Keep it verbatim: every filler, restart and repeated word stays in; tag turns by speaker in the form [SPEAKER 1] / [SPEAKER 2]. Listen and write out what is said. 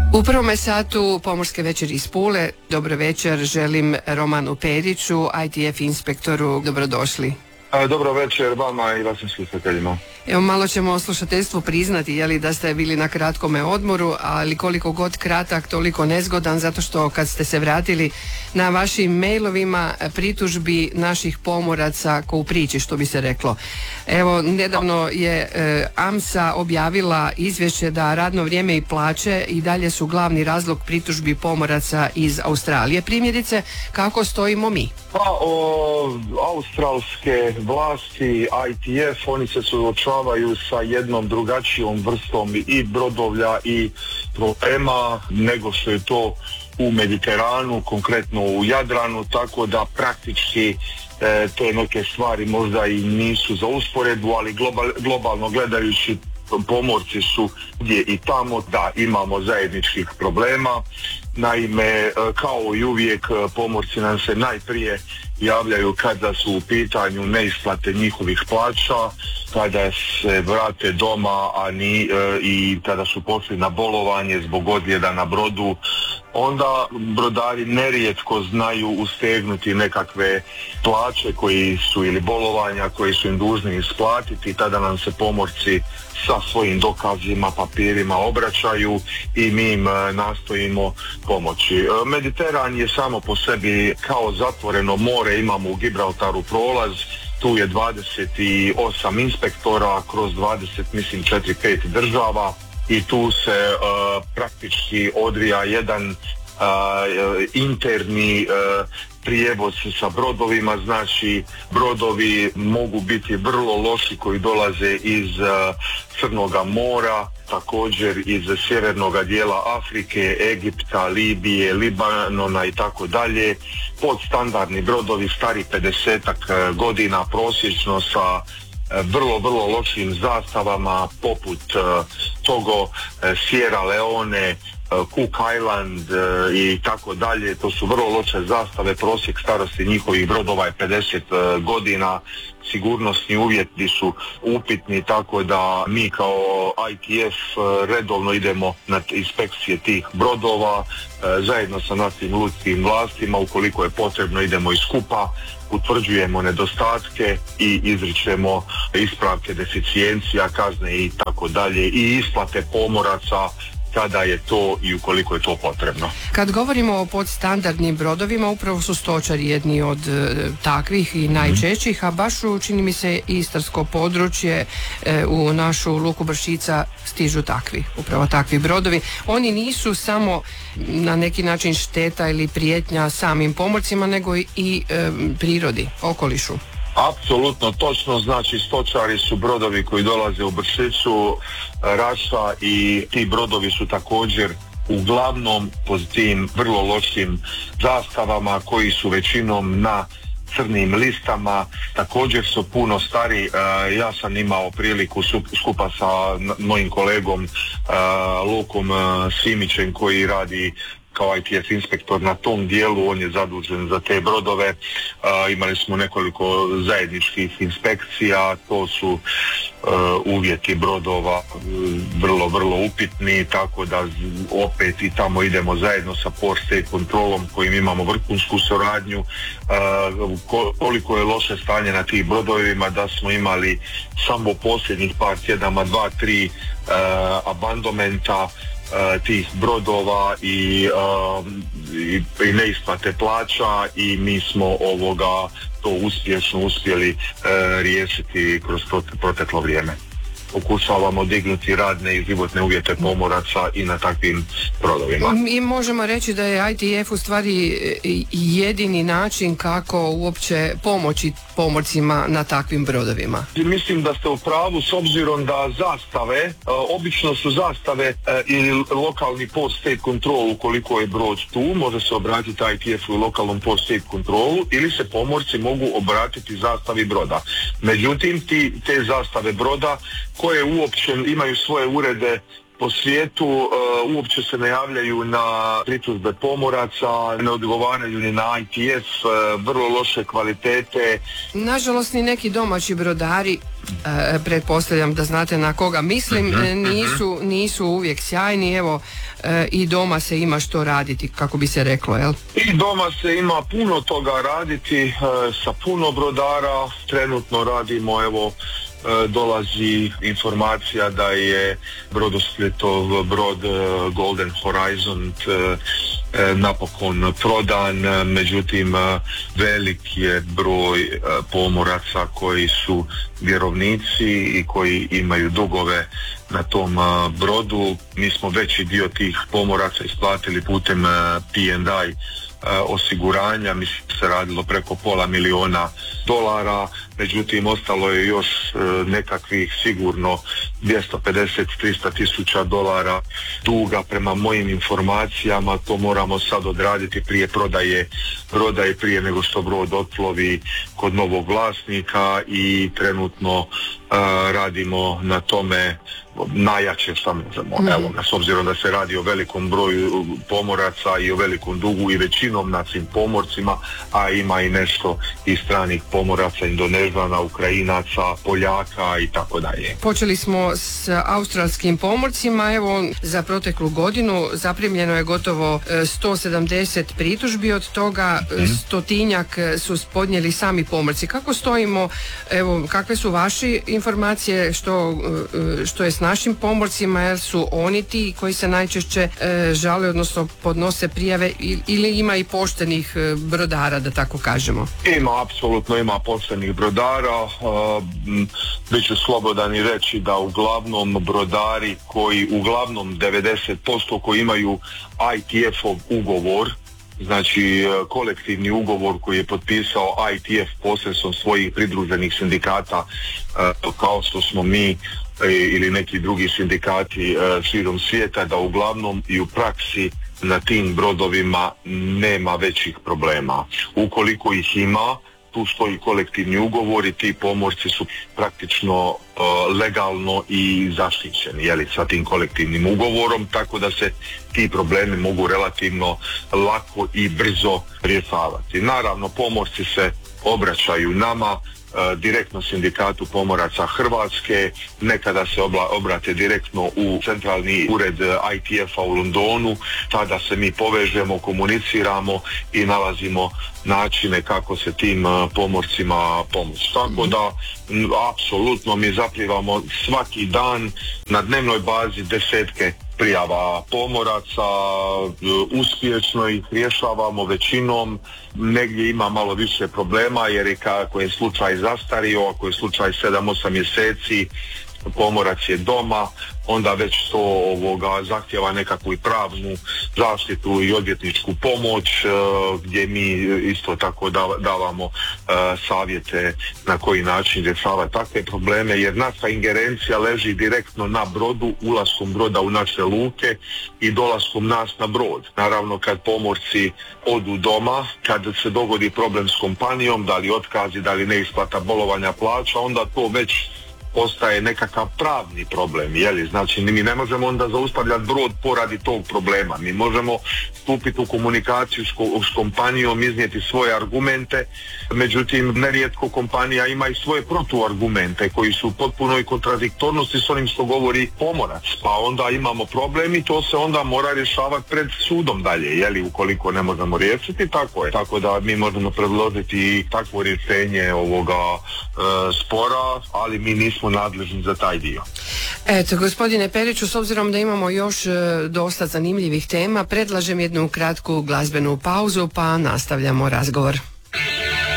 [SPEAKER 1] U prvome satu Pomorske večeri iz Pule. Dobro večer, želim Romanu Periću, I T F inspektoru, dobrodošli.
[SPEAKER 2] Dobro večer vama i vašim slušateljima.
[SPEAKER 1] Evo, malo ćemo slušateljstvu priznati, jeli, da ste bili na kratkome odmoru, ali koliko god kratak, toliko nezgodan, zato što kad ste se vratili na vašim mailovima pritužbi naših pomoraca ko u priči, što bi se reklo. Evo, nedavno je e, AMSA objavila izvješće da radno vrijeme i plaće i dalje su glavni razlog pritužbi pomoraca iz Australije. Primjerice, kako stojimo mi?
[SPEAKER 2] Pa, o, australske vlasti, I T F, oni se suočavaju sa jednom drugačijom vrstom i brodovlja i problema nego što je to u Mediteranu, konkretno u Jadranu, tako da praktički e, te neke stvari možda i nisu za usporedbu, ali global, globalno gledajući pomorci su gdje i tamo da imamo zajedničkih problema. Naime, kao i uvijek, pomorci nam se najprije javljaju kada su u pitanju neisplate njihovih plaća, kada se vrate doma, a ni, e, i kada su pošli na bolovanje zbog ozljeda na brodu. Onda brodari nerijetko znaju ustegnuti nekakve plaće koji su ili bolovanja koji su im dužni isplatiti, tada nam se pomorci sa svojim dokazima, papirima obraćaju i mi im nastojimo pomoći. Mediteran je samo po sebi kao zatvoreno more, imamo u Gibraltaru prolaz, tu je dvadeset osam inspektora kroz dvadeset, mislim, četiri pet država i tu se uh, praktički odvija jedan Uh, interni uh, prijevoz sa brodovima, znači brodovi mogu biti vrlo loši koji dolaze iz uh, Crnoga mora, također iz sjevernog dijela Afrike, Egipta, Libije, Libanona i tako dalje. Podstandardni brodovi stari pedesetak uh, godina prosječno sa uh, vrlo, vrlo lošim zastavama poput uh, Togo, uh, Sierra Leone, Cook Island uh, i tako dalje. To su vrlo loše zastave, prosjek starosti njihovih brodova je pedeset uh, godina, sigurnosni uvjeti su upitni, tako da mi kao I T F uh, redovno idemo na inspekcije tih brodova, uh, zajedno sa našim lučkim vlastima, ukoliko je potrebno idemo iz skupa, utvrđujemo nedostatke i izričemo ispravke deficijencija, kazne i tako dalje i isplate pomoraca kada je to i ukoliko je to potrebno.
[SPEAKER 1] Kad govorimo o podstandardnim brodovima, upravo su stočari jedni od e, takvih i najčešćih, a baš u, čini mi se, istarsko područje, e, u našu luku Bršica stižu takvi, upravo takvi brodovi. Oni nisu samo na neki način šteta ili prijetnja samim pomorcima, nego i e, prirodi, okolišu.
[SPEAKER 2] Apsolutno točno, znači stočari su brodovi koji dolaze u Bršicu, Raša, i ti brodovi su također uglavnom pod tim vrlo lošim zastavama koji su većinom na crnim listama, također su puno stari. Ja sam imao priliku skupa sa mojim kolegom Lukom Simićem koji radi kao I T F inspektor na tom dijelu, on je zadužen za te brodove. Uh, imali smo nekoliko zajedničkih inspekcija, to su uh, uvjeti brodova vrlo, vrlo upitni, tako da opet i tamo idemo zajedno sa Port State kontrolom kojim imamo vrhunsku suradnju. Uh, koliko je loše stanje na tih brodovima da smo imali samo posljednjih par tjedama dva, tri uh, abandonmenta Uh, tih brodova i, uh, i, i neisplate plaća, i mi smo ovoga to uspješno uspjeli uh, riješiti kroz proteklo vrijeme. Pokušavamo dignuti radne i životne uvjete pomoraca i na takvim brodovima.
[SPEAKER 1] Mi možemo reći da je I T F u stvari jedini način kako uopće pomoći pomorcima na takvim brodovima.
[SPEAKER 2] Mislim da ste u pravu, s obzirom da zastave, obično su zastave ili lokalni Port State kontrol, ukoliko je brod tu, može se obratiti I T F-u i lokalnom Port State kontrolu, ili se pomorci mogu obratiti zastavi broda. Međutim, ti, te zastave broda koje uopće imaju svoje urede po svijetu uh, uopće se ne javljaju na pritužbe pomoraca, ne odgovaraju ni na I T F, uh, vrlo loše kvalitete.
[SPEAKER 1] Nažalost, ni neki domaći brodari, uh, pretpostavljam da znate na koga mislim, mm-hmm. nisu, nisu uvijek sjajni. Evo, uh, i doma se ima što raditi, kako bi se reklo, jel?
[SPEAKER 2] I doma se ima puno toga raditi, uh, sa puno brodara. Trenutno radimo, evo, dolazi informacija da je Brodosplitov brod Golden Horizon napokon prodan, međutim velik je broj pomoraca koji su vjerovnici i koji imaju dugove na tom brodu. Mi smo veći dio tih pomoraca isplatili putem P and I osiguranja, mislim se radilo preko pola miliona dolara, međutim ostalo je još nekakvih sigurno dvjesto pedeset do trista tisuća dolara duga prema mojim informacijama. To moramo sad odraditi prije prodaje, prodaje prije nego što brod otplovi kod novog vlasnika i trenutno uh, radimo na tome najjače što možemo. Mm. Evo, s obzirom da se radi o velikom broju pomoraca i o velikom dugu i većinom našim pomorcima, a ima i nešto i stranih pomoraca, Indonežana, Ukrajinaca, Poljaka i tako dalje.
[SPEAKER 1] Počeli smo s australskim pomorcima. Evo, za proteklu godinu zaprimljeno je gotovo sto sedamdeset pritužbi, od toga mm. stotinjak su podnijeli sami pomorci. Kako stojimo, evo, kakve su vaše informacije, što, što je s našim pomorcima, jer su oni ti koji se najčešće e, žale, odnosno podnose prijave, ili ima i poštenih e, brodara, da tako kažemo?
[SPEAKER 2] Ima, apsolutno ima poštenih brodara. Uh, biću slobodan i reći da uglavnom brodari koji, uglavnom devedeset posto koji imaju I T F-ov ugovor, znači kolektivni ugovor koji je potpisao I T F posredstvom svojih pridruženih sindikata, uh, kao što smo mi ili neki drugi sindikati uh, širom svijeta, da uglavnom i u praksi na tim brodovima nema većih problema. Ukoliko ih ima, tu stoji kolektivni ugovor i ti pomorci su praktično uh, legalno i zaštićeni, jeli, sa tim kolektivnim ugovorom, tako da se ti problemi mogu relativno lako i brzo rješavati. Naravno, pomorci se obraćaju nama, Uh, direktno sindikatu pomoraca Hrvatske, nekada se obla, obrate direktno u centralni ured I T F-a u Londonu, tada se mi povežemo, komuniciramo i nalazimo načine kako se tim uh, pomorcima pomoći. Tako da, m, apsolutno mi zaprimamo svaki dan na dnevnoj bazi desetke prijava pomoraca, uspješno ih rješavamo većinom. Negdje ima malo više problema jer je kako je slučaj zastario, ako je slučaj sedam osam mjeseci, pomorac je doma, onda već to ovoga zahtjeva nekakvu i pravnu zaštitu i odvjetničku pomoć, uh, gdje mi isto tako da, davamo uh, savjete na koji način rješavati takve probleme, jer naša ingerencija leži direktno na brodu, ulaskom broda u naše luke i dolaskom nas na brod. Naravno, kad pomorci odu doma, kad se dogodi problem s kompanijom, da li otkazi, da li neisplata bolovanja plaća, onda to već postaje nekakav pravni problem, jeli? Znači, mi ne možemo onda zaustavljati brod poradi tog problema. Mi možemo stupiti u komunikaciju s, ko- s kompanijom, iznijeti svoje argumente, međutim, nerijetko kompanija ima i svoje protuargumente koji su u potpunoj kontradiktornosti s onim što govori pomorac. Pa onda imamo problem i to se onda mora rješavati pred sudom dalje, jeli? Ukoliko ne možemo riješiti, tako je. Tako da mi možemo predložiti i takvo rješenje ovoga e, spora, ali mi nismo nadležni za taj dio.
[SPEAKER 1] Eto, gospodine Periću, s obzirom da imamo još e, dosta zanimljivih tema, predlažem jednu kratku glazbenu pauzu, pa nastavljamo razgovor.